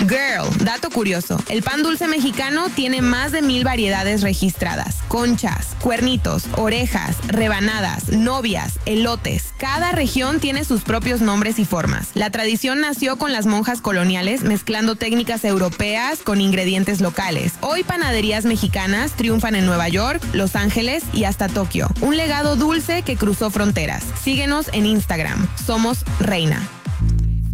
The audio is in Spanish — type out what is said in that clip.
Girl, dato curioso. El pan dulce mexicano tiene más de 1000 variedades registradas. Conchas, cuernitos, orejas, rebanadas, novias, elotes. Cada región tiene sus propios nombres y formas. La tradición nació con las monjas coloniales mezclando técnicas europeas con ingredientes locales. Hoy panaderías mexicanas triunfan en Nueva York, Los Ángeles y hasta Tokio. Un legado dulce que cruzó fronteras. Síguenos en Instagram. Somos Reina.